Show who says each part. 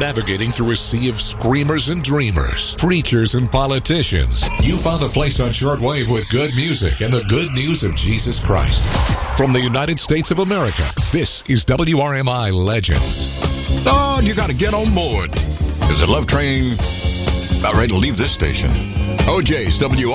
Speaker 1: Navigating through a sea of screamers and dreamers, preachers and politicians, you found a place on shortwave with good music and the good news of Jesus Christ. From the United States of America, this is WRMI Legends.
Speaker 2: Oh, you got to get on board. There's a love train about ready to leave this station. OJ's